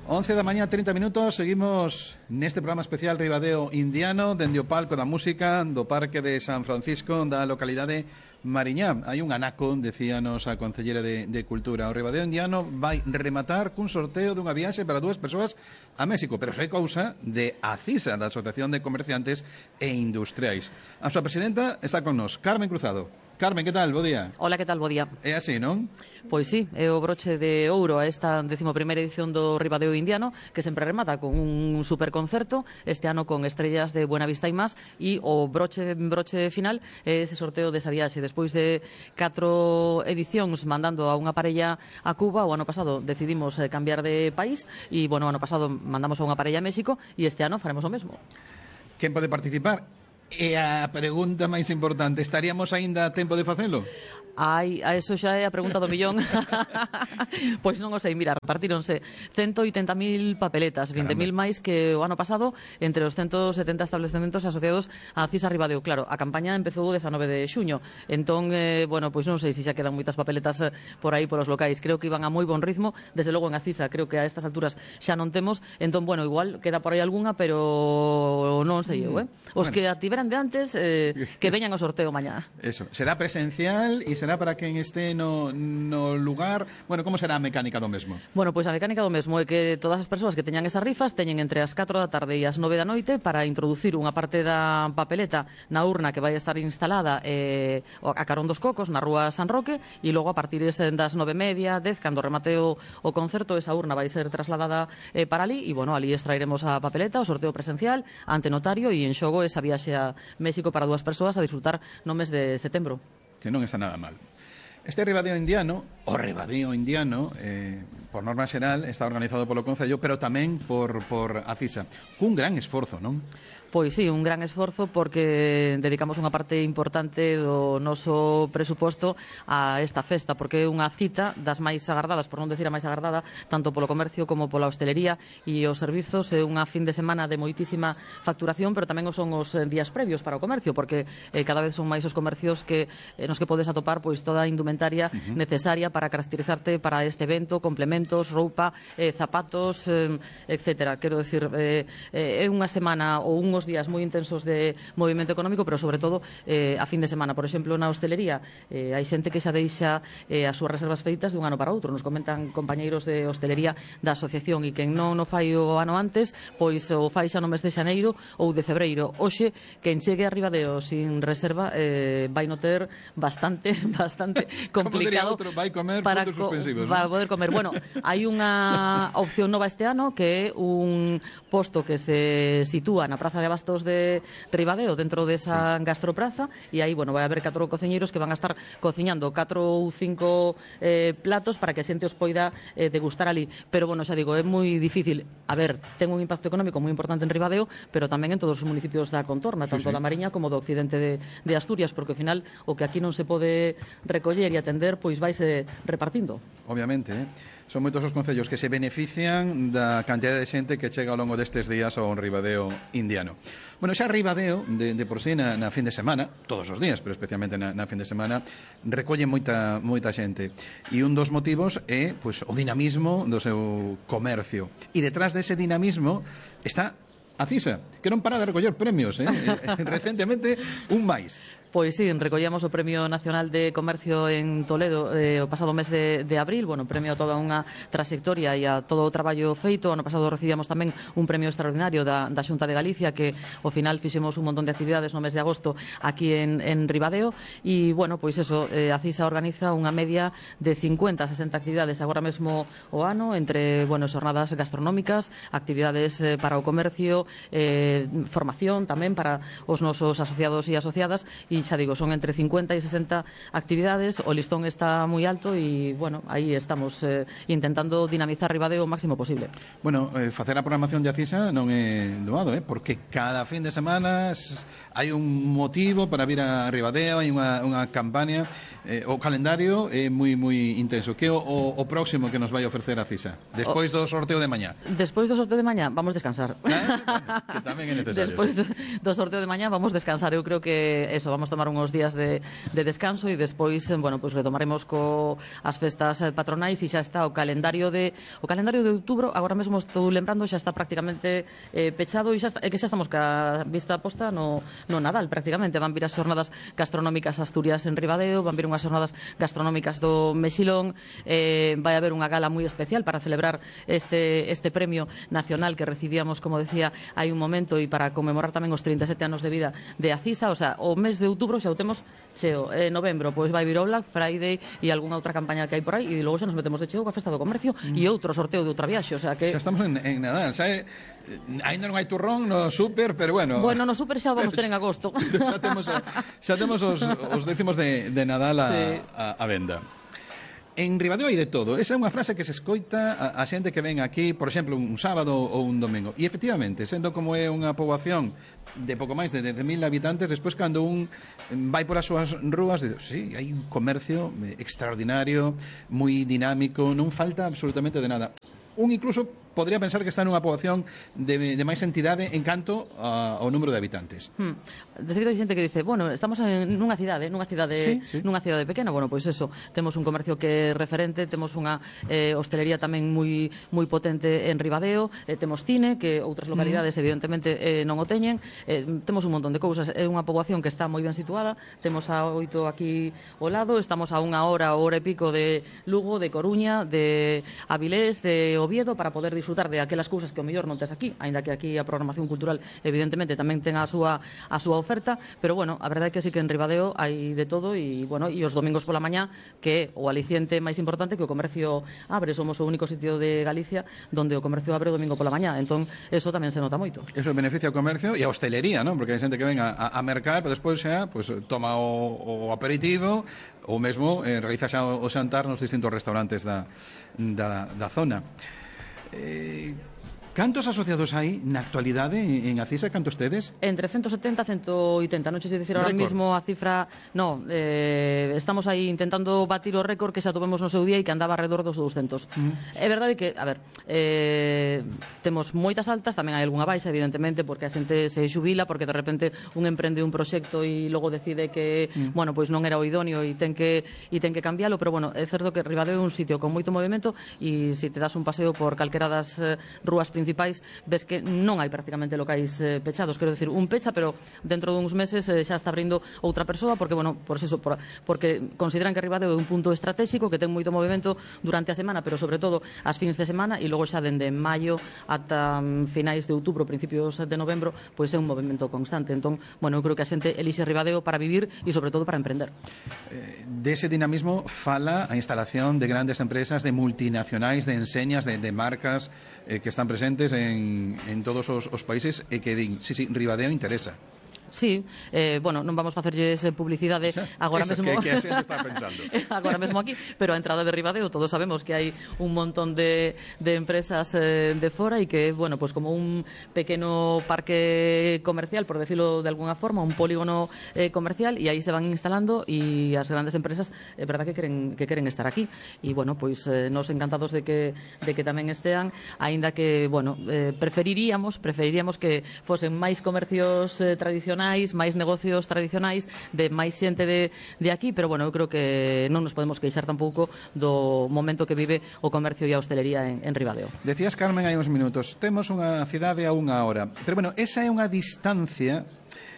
11 da mañá, 30 minutos. Seguimos neste programa especial Ribadeo Indiano, dende o palco da música do Parque de San Francisco da localidade Mariñá. Hai un anaco, decíanos a Concellera de Cultura. O Ribadeo Indiano vai rematar cun sorteo dunha viaxe para 2 persoas a México, pero é cousa de ACISA, da Asociación de Comerciantes e Industriais. A súa presidenta está con nos, Carmen Cruzado. Carmen, que tal? Bo día. Hola, que tal? Bo día. É así, non? Pois sí, é o broche de ouro a esta 11ª edición do Ribadeo Indiano, que sempre remata con un superconcerto, este ano con estrellas de Buenavista e más, e o broche final é ese sorteo desa viaxe. Despois de 4 edicións mandando a unha parella a Cuba, o ano pasado decidimos cambiar de país, e, bueno, o ano pasado mandamos a unha parella a México, e este ano faremos o mesmo. Quen pode participar? E a pregunta máis importante, estaríamos aínda a tempo de facelo? Ai, a eso xa é a pregunta do millón. Pois non o sei, mira, repartíronse 180.000 papeletas, 20.000 máis que o ano pasado, entre os 170 establecementos asociados a CISA Ribadeo. Claro, a campaña empezou o 19 de xuño, entón, bueno, pois non sei se xa quedan moitas papeletas por aí polos locais. Creo que iban a moi bon ritmo, desde logo en a CISA creo que a estas alturas xa non temos, entón, bueno, igual queda por aí algunha, pero non sei eu, Os que a tiveran de antes, que veñan ao sorteo mañá. Eso, será presencial e será para quen este no lugar. Bueno, como será a mecánica do mesmo? Bueno, pois a mecánica do mesmo é que todas as persoas que teñan esas rifas teñen entre as 4 da tarde e as 9 da noite para introducir unha parte da papeleta na urna que vai estar instalada a carón dos Cocos, na rúa San Roque, e logo a partir das 9:30, 10, cando remate o concerto, esa urna vai ser trasladada para ali, e, bueno, ali extrairemos a papeleta, o sorteo presencial, ante notario, e en xogo esa viaxe a México para 2 persoas a disfrutar no mes de setembro. Que non está nada mal. Este Ribadeo Indiano, o Ribadeo Indiano, por norma xeral, está organizado polo Concello, pero tamén por ACISA. Cun gran esforzo, non? Pois sí, un gran esforzo porque dedicamos unha parte importante do noso presuposto a esta festa, porque é unha cita das máis agardadas, por non decir a máis agardada, tanto polo comercio como pola hostelería e os servizos. É unha fin de semana de moitísima facturación, pero tamén son os días previos para o comercio, porque cada vez son máis os comercios que nos que podes atopar pois toda a indumentaria necesaria para caracterizarte para este evento, complementos, roupa, zapatos, etcétera. Quero decir, é unha semana ou unhos días moi intensos de movimento económico, pero sobre todo a fin de semana. Por exemplo, na hostelería hai xente que xa deixa as súas reservas feitas de un ano para outro. Nos comentan compañeiros de hostelería da asociación, e quen non o fai o ano antes, pois o fai xa no mes de xaneiro ou de febreiro. Hoxe, quen chegue a Ribadeo sin reserva vai no ter bastante complicado para poder comer. Bueno, hai unha opción nova este ano, que é un posto que se sitúa na Praza de Abastos de Ribadeo, dentro desa gastropraza, e aí, bueno, vai haber 4 cociñeiros que van a estar cociñando 4 ou 5 platos para que a xente os poida degustar ali. Pero, bueno, xa digo, é moi difícil. A ver, ten un impacto económico moi importante en Ribadeo, pero tamén en todos os municipios da contorna, tanto da Mariña como do occidente de Asturias, porque ao final o que aquí non se pode recoller e atender, pois vaise repartindo. Obviamente, son moitos os concellos que se benefician da cantidad de xente que chega ao longo destes días ao Ribadeo Indiano. Bueno, xa Ribadeo, de por sí, na fin de semana, todos os días, pero especialmente na fin de semana, recolle moita xente. E un dos motivos é pois, o dinamismo do seu comercio. E detrás dese dinamismo está a CISA, que non para de recoller premios, recentemente un máis. Pois sí, recollamos o Premio Nacional de Comercio en Toledo o pasado mes de abril, bueno, premio a toda unha trayectoria e a todo o traballo feito. Ano pasado recibíamos tamén un premio extraordinario da Xunta de Galicia, que ao final fixemos un montón de actividades no mes de agosto aquí en Ribadeo, e, bueno, pois eso, a CISA organiza unha media de 50 a 60 actividades agora mesmo o ano, entre, bueno, xornadas gastronómicas, actividades para o comercio, formación tamén para os nosos asociados e asociadas, e xa digo, son entre 50 e 60 actividades, o listón está moi alto e, bueno, aí estamos intentando dinamizar Ribadeo o máximo posible. Bueno, facer a programación de ACISA non é doado, porque cada fin de semana hai un motivo para vir a Ribadeo, hai unha campaña, o calendario é moi intenso. Que o próximo que nos vai ofrecer a CISA? Despois do sorteo de mañá. Despois do sorteo de mañá, vamos descansar. Que tamén é necesario. Despois do sorteo de mañá vamos descansar. Eu creo que eso, vamos tomar uns días de descanso e despois, bueno, pois retomaremos as festas patronais e xa está o calendario de outubro, agora mesmo estou lembrando, xa está prácticamente pechado e que xa estamos ca vista posta no Nadal, prácticamente. Van vir as xornadas gastronómicas Asturias en Ribadeo, van vir unhas xornadas gastronómicas do Mexilón, vai haber unha gala moi especial para celebrar este premio nacional que recibíamos, como decía, hai un momento, e para conmemorar tamén os 37 anos de vida de Acisa. O sea, o mes de outubro xa o temos cheo. Novembro, pois vai vir o Black Friday e algunha outra campaña que hai por aí, e logo xa nos metemos de cheo coa festa do comercio e outro sorteo de outra viaxe, o sea que... Xa estamos en Nadal, xa ainda non hai turrón no súper, pero bueno... Bueno, no súper xa vamos ter en agosto. Xa temos os décimos de Nadal a venda. En Ribadeo hai de todo. Esa é unha frase que se escoita a xente que ven aquí, por exemplo, un sábado ou un domingo. E efectivamente, sendo como é unha poboación de pouco máis de 10.000 habitantes, despois cando un vai por as súas rúas, sí, hai un comercio extraordinario, moi dinámico, non falta absolutamente de nada. Un incluso podría pensar que está nunha poboación de máis entidade en canto ao número de habitantes. De feito, hai xente que dice, bueno, estamos nunha cidade pequena. Bueno, pois eso, temos un comercio que é referente, temos unha hostelería tamén moi potente en Ribadeo, temos cine, que outras localidades evidentemente non o teñen, temos un montón de cousas. É unha poboación que está moi ben situada, temos a 8 aquí ao lado, estamos a unha hora e pico de Lugo, de Coruña, de Avilés, de Oviedo, para poder disfrutar de aquelas cousas que o mellor non tes aquí, aínda que aquí a programación cultural evidentemente tamén ten a súa oferta, pero bueno, a verdade é que sí que en Ribadeo hai de todo e bueno, e os domingos pola mañá, que é o aliciente máis importante, que o comercio abre, somos o único sitio de Galicia donde o comercio abre o domingo pola mañá, entón eso tamén se nota moito. Eso beneficia o comercio e a hostelería, non? Porque hai xente que ven a mercar, pero despois xa pues, toma o aperitivo ou mesmo realiza xa o xantar nos distintos restaurantes da zona. Cantos asociados hai na actualidade en Acisa? Cantos tedes? Entre 170 e 180. Non sei se dicir ahora mismo a cifra. No, estamos aí intentando batir o récord que xa topemos no seu día e que andaba alrededor dos 200. É verdade que, a ver, temos moitas altas, tamén hai algunha baixa, evidentemente, porque a xente se xubila, porque de repente un emprende un proxecto e logo decide que, bueno, pois non era o idóneo e ten que cambialo, pero bueno, é certo que Ribadeo é un sitio con moito movimento e se te das un paseo por calquera das rúas principais ves que non hai prácticamente locais pechados, quero decir, un pecha, pero dentro duns meses xa está abrindo outra persoa, porque, bueno, porque consideran que Ribadeo é un punto estratégico que ten moito movimento durante a semana, pero sobre todo as fins de semana, e logo xa dende maio ata finais de outubro, principios de novembro, pois é un movimento constante. Entón, bueno, eu creo que a xente elixe Ribadeo para vivir e sobre todo para emprender. Dese dinamismo fala a instalación de grandes empresas, de multinacionais, de enseñas, de marcas que están presentes en todos os países e que din, sí, Ribadeo interesa. Sí, bueno, non vamos facerlles publicidade agora mesmo que a xente está pensando agora mesmo aquí, pero a entrada de Ribadeo todos sabemos que hai un montón de empresas de fora e que, bueno, pues como un pequeno parque comercial, por decirlo de alguna forma, un polígono comercial, e aí se van instalando e as grandes empresas é verdad que queren estar aquí e, bueno, pois nos encantados de que tamén estean, aínda que, bueno, preferiríamos que fosen máis comercios tradicionais, máis negocios tradicionais, de máis xente de aquí, pero bueno, eu creo que non nos podemos queixar tampouco do momento que vive o comercio e a hostelería en Ribadeo. Decías, Carmen, hai uns minutos, temos unha cidade a unha hora, pero bueno, esa é unha distancia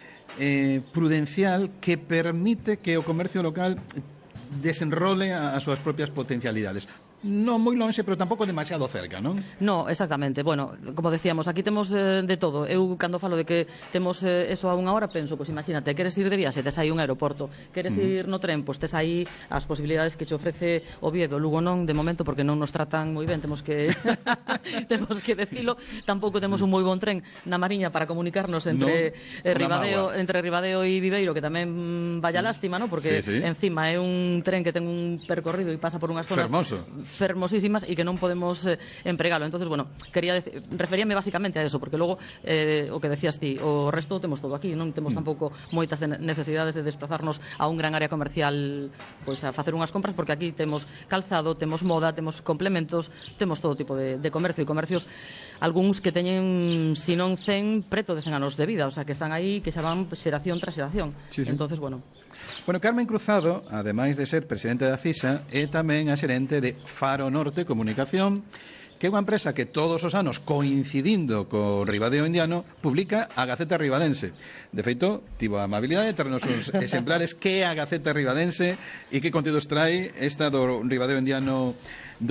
prudencial que permite que o comercio local desenrole as súas propias potencialidades. Non moi lonxe, pero tampouco demasiado cerca, non? No, exactamente. Bueno, como decíamos, aquí temos de todo. Eu, cando falo de que temos eso a unha hora, penso, pois imagínate, queres ir de viaxe, tes aí un aeroporto. Queres ir no tren, pois tes aí as posibilidades que che ofrece Oviedo. Lugo non, de momento, porque non nos tratan moi ben, temos que temos que decilo. Tampouco temos un moi bon tren na Mariña para comunicarnos entre Ribadeo e Viveiro, que tamén vaya lástima, non? Porque encima é un tren que ten un percorrido e pasa por unhas zonas fermosísimas e que non podemos empregalo. Entonces, bueno, referíame basicamente a eso, porque logo o que decías ti, o resto temos todo aquí, non temos tampouco moitas necesidades de desplazarnos a un gran área comercial pois a facer unhas compras, porque aquí temos calzado, temos moda, temos complementos, temos todo tipo de comercio, e comercios algúns que teñen, se non 100, preto de 100 anos de vida, o sea, que están aí, que xa van xeración tras xeración. Sí, sí. Entonces, bueno. Bueno, Carmen Cruzado, ademais de ser presidente da FISA, é tamén a xerente de Faro Norte Comunicación, que é unha empresa que todos os anos, coincidindo co Ribadeo Indiano, publica a Gaceta Ribadense. De feito, tivo a amabilidade de ternos os exemplares que é a Gaceta Ribadense e que contidos trae esta do Ribadeo Indiano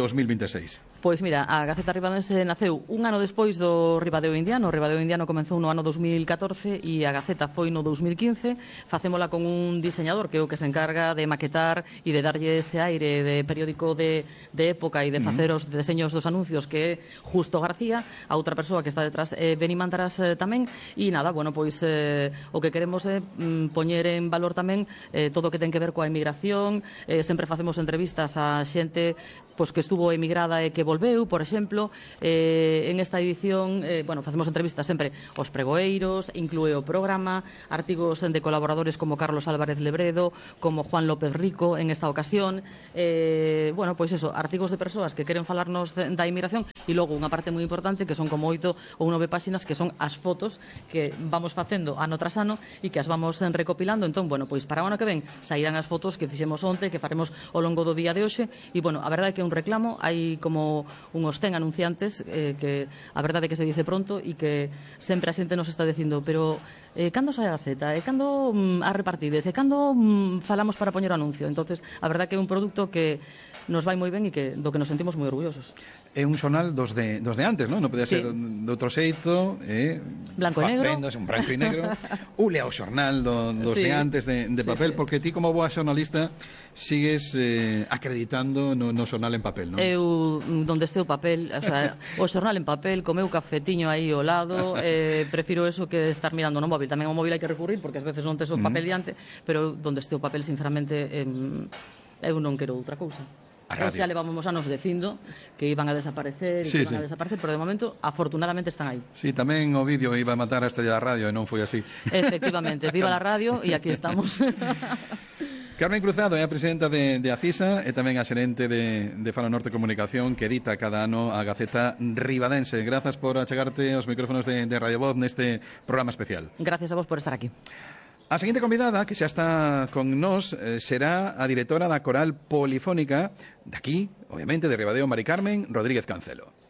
2026. Pois mira, a Gaceta Ribadense naceu un ano despois do Ribadeo Indiano. O Ribadeo Indiano comezou no ano 2014 e a Gaceta foi no 2015. Facémola con un diseñador que é o que se encarga de maquetar e de darlle este aire de periódico de época e de facer os deseños dos anuncios, que é Justo García. A outra persoa que está detrás é Beni Mantaras tamén. E nada, bueno, pois o que queremos é poñer en valor tamén todo o que ten que ver coa emigración. Sempre facemos entrevistas a xente pois que estuvo emigrada e que volveu, por exemplo. En esta edición, bueno, facemos entrevistas sempre aos pregoeiros, inclúe o programa, artigos de colaboradores como Carlos Álvarez Lebredo, como Juan López Rico en esta ocasión. Bueno, pois eso, artigos de persoas que queren falarnos da inmigración, e logo unha parte moi importante que son como 8 ou 9 páxinas, que son as fotos que vamos facendo ano tras ano e que as vamos recopilando. Entón, bueno, pois para o ano que ven sairán as fotos que fixemos onte, que faremos ao longo do día de hoxe. E, bueno, a verdade é que é un reclamo, hai como unhos 100 anunciantes que a verdade é que se dice pronto e que sempre a xente nos está dicindo, pero cando sai a Gaceta? E cando a repartides? E cando falamos para poñer o anuncio? Entonces, a verdade é que é un produto que nos vai moi ben e que do que nos sentimos moi orgullosos. É un xornal dos de antes, non? Non podía ser de outro xeito, blanco e negro. Un branco e negro. Ule ao xornal dos de antes de papel, porque ti como boa xornalista sigues acreditando no xornal en papel, non? Eu, donde este o papel, o sea, o xornal en papel, co meu cafetiño aí ao lado, prefiro eso que estar mirando no móvil. Tamén ao móvil hai que recurrir, porque ás veces non tes o papel diante, pero donde este o papel, sinceramente, eu non quero outra cousa. Xa levamos anos dicindo que iban a desaparecer pero de momento afortunadamente están aí. Sí, tamén o vídeo iba a matar a estrella da radio e non foi así. Efectivamente, viva la radio e aquí estamos. Carmen Cruzado é a presidenta de ACISA e tamén a xerente de Faro Norte Comunicación, que edita cada ano a Gaceta Ribadense. Grazas por achegarte aos micrófonos de Radio Voz neste programa especial. Gracias a vos por estar aquí. A seguinte convidada, que xa está con nós, será a directora da Coral Polifónica, de aquí, obviamente, de Ribadeo, Mari Carmen Rodríguez Cancelo.